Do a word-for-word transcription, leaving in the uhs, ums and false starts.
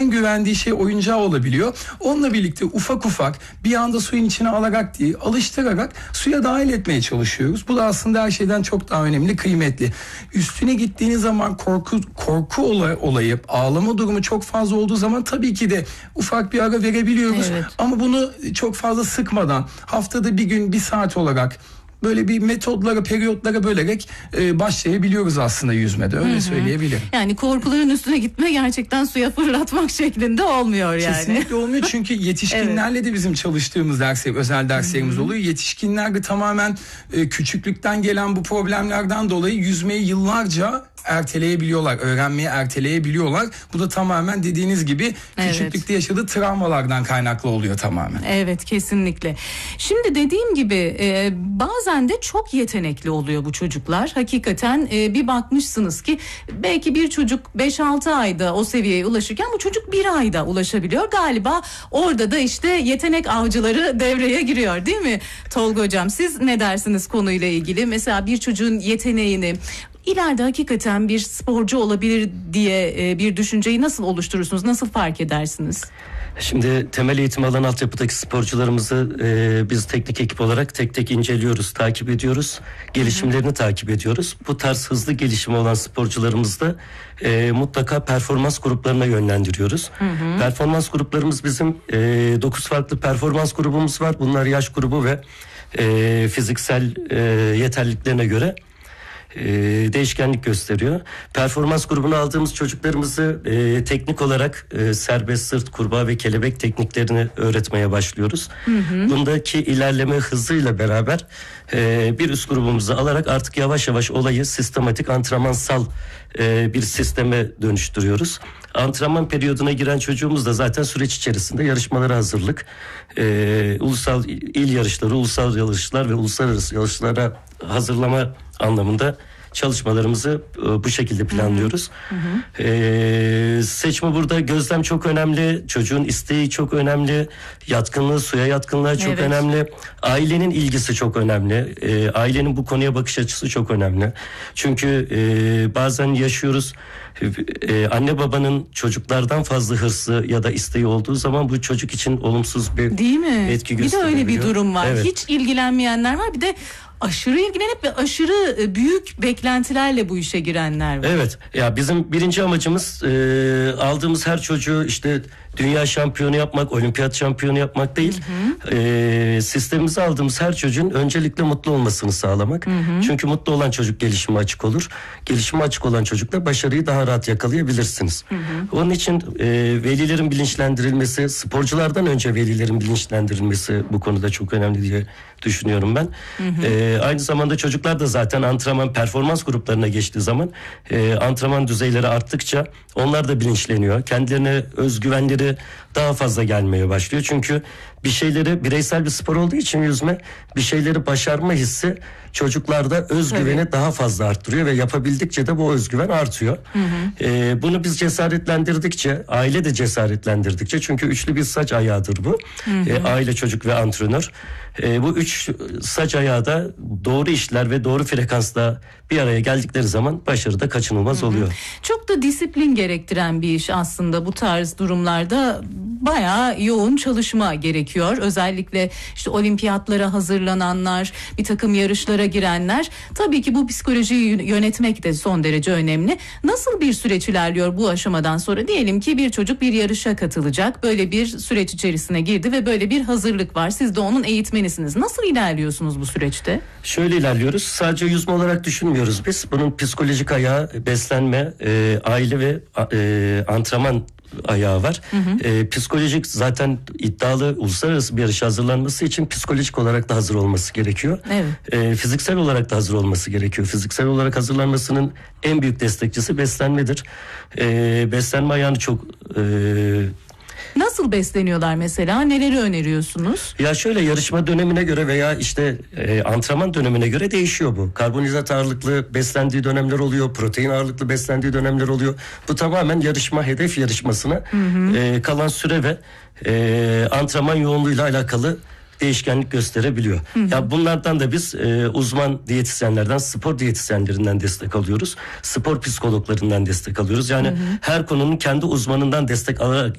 en güvendiği şey oyuncağı olabiliyor. Onunla birlikte ufak ufak bir anda suyun içine alarak değil, alıştırarak suya dahil etmeye çalışıyoruz. Bu da aslında her şeyden çok daha önemli, kıymetli. Üstüne gittiğiniz zaman korku korku olay, olayı, ağlama durumu çok fazla olduğu zaman tabii ki de ufak bir ara verebiliyoruz. Evet. Ama bunu çok fazla sıkmadan, haftada bir gün, bir saat olarak böyle bir metodlara, periyotlara bölerek e, başlayabiliyoruz aslında yüzmede, öyle Hı-hı. söyleyebilirim. Yani korkuların üstüne gitme gerçekten suya fırlatmak şeklinde olmuyor yani. Kesinlikle olmuyor çünkü yetişkinlerle evet. de bizim çalıştığımız dersler, özel derslerimiz Hı-hı. oluyor. Yetişkinler de tamamen e, küçüklükten gelen bu problemlerden dolayı yüzmeyi yıllarca erteleyebiliyorlar, öğrenmeyi erteleyebiliyorlar. Bu da tamamen dediğiniz gibi küçüklükte evet. yaşadığı travmalardan kaynaklı oluyor tamamen. Evet, kesinlikle. Şimdi dediğim gibi e, bazen de çok yetenekli oluyor bu çocuklar. Hakikaten e, bir bakmışsınız ki belki bir çocuk beş altı ayda o seviyeye ulaşırken bu çocuk bir ayda ulaşabiliyor. Galiba orada da işte yetenek avcıları devreye giriyor, değil mi Tolga Hocam? Siz ne dersiniz konuyla ilgili? Mesela bir çocuğun yeteneğini İleride hakikaten bir sporcu olabilir diye bir düşünceyi nasıl oluşturursunuz? Nasıl fark edersiniz? Şimdi temel eğitim alan altyapıdaki sporcularımızı e, biz teknik ekip olarak tek tek inceliyoruz, takip ediyoruz. Gelişimlerini Hı-hı. takip ediyoruz. Bu tarz hızlı gelişimi olan sporcularımızı da e, mutlaka performans gruplarına yönlendiriyoruz. Hı-hı. Performans gruplarımız bizim e, dokuz farklı performans grubumuz var. Bunlar yaş grubu ve e, fiziksel e, yeterliliklerine göre E, değişkenlik gösteriyor. Performans grubuna aldığımız çocuklarımızı e, teknik olarak e, serbest sırt, kurbağa ve kelebek tekniklerini öğretmeye başlıyoruz. Hı hı. Bundaki ilerleme hızıyla beraber e, bir üst grubumuzu alarak artık yavaş yavaş olayı sistematik antrenmansal e, bir sisteme dönüştürüyoruz. Antrenman periyoduna giren çocuğumuz da zaten süreç içerisinde yarışmalara hazırlık, e, ulusal il yarışları, ulusal yarışlar ve uluslararası yarışlara hazırlama anlamında çalışmalarımızı e, bu şekilde planlıyoruz. Hı hı. E, seçme burada gözlem çok önemli, çocuğun isteği çok önemli, yatkınlığı, suya yatkınlığı çok evet. önemli, ailenin ilgisi çok önemli, e, ailenin bu konuya bakış açısı çok önemli. Çünkü e, bazen yaşıyoruz, e, anne babanın çocuklardan fazla hırsı ya da isteği olduğu zaman bu çocuk için olumsuz bir Değil mi? etki gösteriyor. Bir de öyle bir durum var. Evet. Hiç ilgilenmeyenler var, bir de aşırı ilgilenip ve aşırı büyük beklentilerle bu işe girenler var. Evet. Ya bizim birinci amacımız e, aldığımız her çocuğu işte dünya şampiyonu yapmak, olimpiyat şampiyonu yapmak değil. Hı hı. E, sistemimize aldığımız her çocuğun öncelikle mutlu olmasını sağlamak. Hı hı. Çünkü mutlu olan çocuk gelişime açık olur. Gelişime açık olan çocukla başarıyı daha rahat yakalayabilirsiniz. Hı hı. Onun için e, velilerin bilinçlendirilmesi, sporculardan önce velilerin bilinçlendirilmesi bu konuda çok önemli diye düşünüyorum ben. Hı hı. E, aynı zamanda çocuklar da zaten antrenman performans gruplarına geçtiği zaman e, antrenman düzeyleri arttıkça onlar da bilinçleniyor. Kendilerine özgüvenleri daha fazla gelmeye başlıyor. Çünkü bir şeyleri, bireysel bir spor olduğu için yüzme, bir şeyleri başarma hissi çocuklarda özgüveni evet. daha fazla arttırıyor ve yapabildikçe de bu özgüven artıyor. Hı hı. Ee, bunu biz cesaretlendirdikçe, aile de cesaretlendirdikçe, çünkü üçlü bir saç ayağıdır bu. Hı hı. Ee, aile, çocuk ve antrenör. Ee, bu üç saç ayağı da doğru işler ve doğru frekansla bir araya geldikleri zaman başarı da kaçınılmaz hı hı. oluyor. Çok da disiplin gerektiren bir iş aslında bu tarz durumlarda. Bayağı yoğun çalışma gerekiyor. Özellikle işte olimpiyatlara hazırlananlar, bir takım yarışlara girenler. Tabii ki bu psikolojiyi yönetmek de son derece önemli. Nasıl bir süreç ilerliyor bu aşamadan sonra? Diyelim ki bir çocuk bir yarışa katılacak. Böyle bir süreç içerisine girdi ve böyle bir hazırlık var. Siz de onun eğitmenisiniz. Nasıl ilerliyorsunuz bu süreçte? Şöyle ilerliyoruz. Sadece yüzme olarak düşünmüyoruz biz. Bunun psikolojik ayağı, beslenme, e, aile ve e, antrenman ayağı var. Hı hı. E, psikolojik zaten iddialı uluslararası bir yarışa hazırlanması için psikolojik olarak da hazır olması gerekiyor. Evet. E, fiziksel olarak da hazır olması gerekiyor. Fiziksel olarak hazırlanmasının en büyük destekçisi beslenmedir. E, beslenme ayağını çok... E, Nasıl besleniyorlar mesela? Neleri öneriyorsunuz? Ya şöyle, yarışma dönemine göre veya işte e, antrenman dönemine göre değişiyor bu. Karbonhidrat ağırlıklı beslendiği dönemler oluyor. Protein ağırlıklı beslendiği dönemler oluyor. Bu tamamen yarışma, hedef yarışmasına hı hı. E, kalan süre ve e, antrenman yoğunluğuyla alakalı değişkenlik gösterebiliyor. Hı hı. Ya bunlardan da biz e, uzman diyetisyenlerden, spor diyetisyenlerinden destek alıyoruz. Spor psikologlarından destek alıyoruz. Yani hı hı. her konunun kendi uzmanından destek alarak